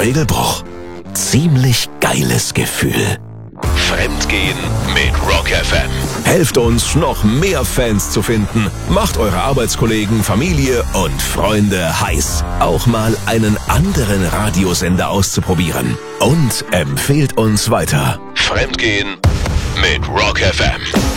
Regelbruch. Ziemlich geiles Gefühl. Fremdgehen mit Rock FM. Helft uns, noch mehr Fans zu finden. Macht eure Arbeitskollegen, Familie und Freunde heiß, auch mal einen anderen Radiosender auszuprobieren. Und empfehlt uns weiter. Fremdgehen mit Rock FM.